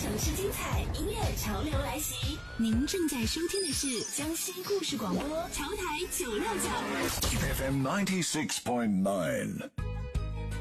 城市精彩，音乐潮流来袭。您正在收听的是江西故事广播，潮台969 FM 96.9。